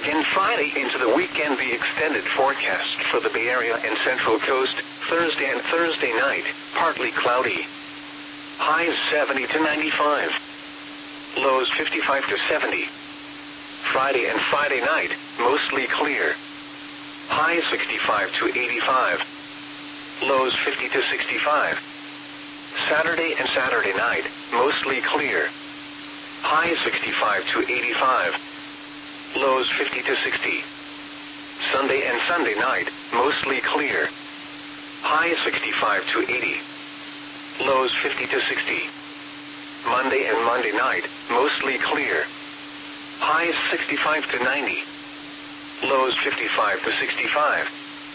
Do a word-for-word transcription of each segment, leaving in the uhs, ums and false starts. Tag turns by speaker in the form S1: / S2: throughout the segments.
S1: Again Friday into the weekend, the extended forecast for the Bay Area and Central Coast. Thursday and Thursday night, partly cloudy. Highs seventy to ninety-five. Lows fifty-five to seventy. Friday and Friday night, mostly clear. Highs sixty-five to eighty-five. Lows fifty to sixty-five. Saturday and Saturday night, mostly clear. Highs sixty-five to eighty-five. Lows fifty to sixty. Sunday and Sunday night, mostly clear. Highs sixty-five to eighty. Lows fifty to sixty. Monday and Monday night, mostly clear. Highs sixty-five to ninety. Lows fifty-five to sixty-five.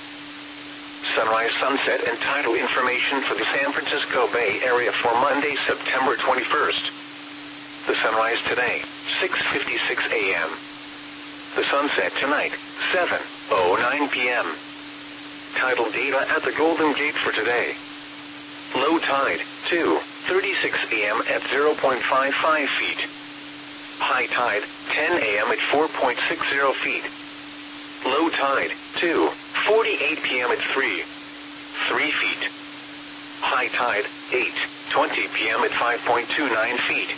S1: Sunrise, sunset, and tidal information for the San Francisco Bay Area for Monday, September twenty-first. The sunrise today, six fifty-six a m The sunset tonight, seven oh nine p m Tidal data at the Golden Gate for today. Low tide, two thirty-six a m at zero point five five feet. High tide, ten a m at four point six zero feet. Low tide, two forty-eight p m at three, three feet. High tide, eight twenty p m at five point two nine feet.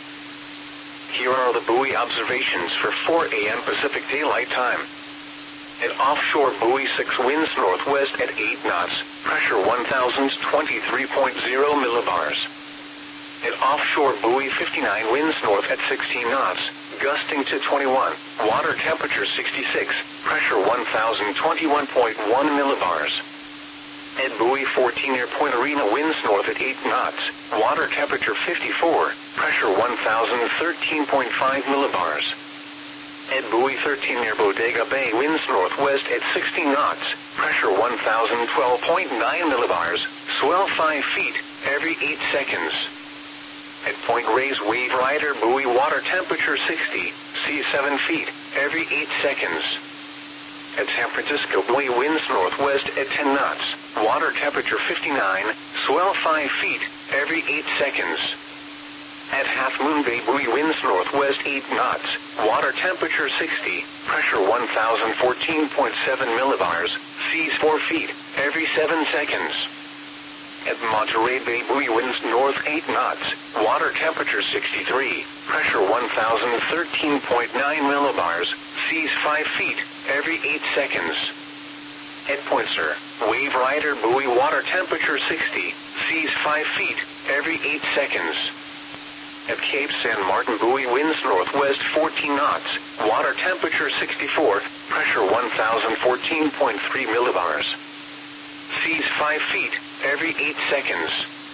S1: Here are the buoy observations for four a m Pacific Daylight Time. At offshore buoy six, winds northwest at eight knots, pressure one thousand twenty-three point zero millibars. At offshore buoy fifty-nine, winds north at sixteen knots, gusting to twenty-one, water temperature sixty-six, pressure one thousand twenty-one point one millibars. At buoy fourteen near Point Arena, winds north at eight knots, water temperature fifty-four, pressure one thousand thirteen point five millibars. At buoy thirteen near Bodega Bay, winds northwest at sixteen knots, pressure one thousand twelve point nine millibars, swell five feet every eight seconds. At Point Reyes, wave rider buoy, water temperature sixty, sea seven feet every eight seconds. At San Francisco buoy, winds northwest at ten knots, water temperature fifty-nine, swell five feet every eight seconds. At Half Moon Bay buoy, winds northwest eight knots, water temperature sixty, pressure one thousand fourteen point seven millibars, seas four feet every seven seconds. At Monterey Bay buoy, winds north eight knots, water temperature sixty-three, pressure one thousand thirteen point nine millibars, seas five feet every eight seconds. At Point Sur, wave rider buoy, water temperature sixty, seas five feet every eight seconds. At Cape San Martin buoy, winds northwest fourteen knots, water temperature sixty-four, pressure one thousand fourteen point three millibars. Seas five feet every eight seconds.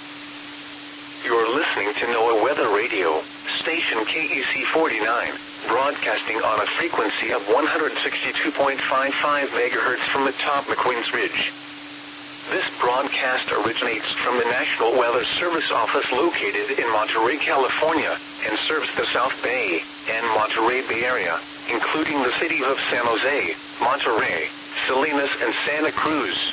S1: You're listening to NOAA Weather Radio, station K E C forty-nine, broadcasting on a frequency of one hundred sixty-two point five five megahertz from atop McQueen's Ridge. This broadcast originates from the National Weather Service office located in Monterey, California, and serves the South Bay and Monterey Bay Area, including the cities of San Jose, Monterey, Salinas, and Santa Cruz.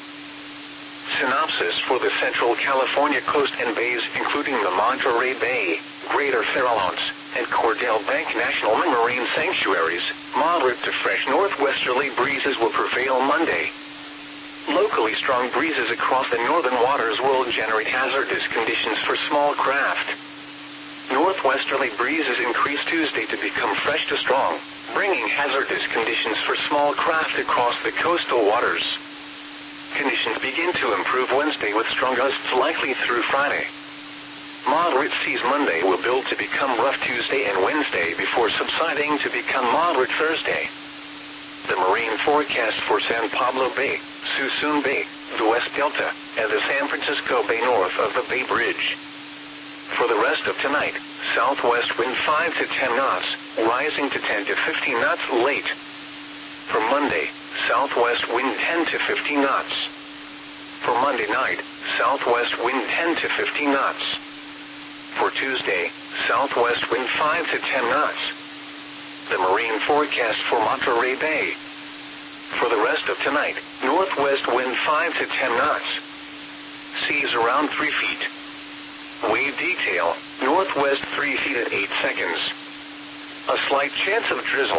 S1: Synopsis for the Central California coast and bays, including the Monterey Bay, Greater Farallones, and Cordell Bank National Marine Sanctuaries. Moderate to fresh northwesterly breezes will prevail Monday. Locally strong breezes across the northern waters will generate hazardous conditions for small craft. Northwesterly breezes increase Tuesday to become fresh to strong, bringing hazardous conditions for small craft across the coastal waters. Conditions begin to improve Wednesday with strong gusts likely through Friday. Moderate seas Monday will build to become rough Tuesday and Wednesday before subsiding to become moderate Thursday. The marine forecast for San Pablo Bay, Suisun Bay, the West Delta, and the San Francisco Bay north of the Bay Bridge. For the rest of tonight, southwest wind five to ten knots, rising to ten to fifteen knots late. For Monday, southwest wind ten to fifteen knots. For Monday night, southwest wind ten to fifteen knots. For Tuesday, southwest wind five to ten knots. The marine forecast for Monterey Bay. For the rest of tonight, northwest wind five to ten knots. Seas around three feet. Wave detail, northwest three feet at eight seconds. A slight chance of drizzle.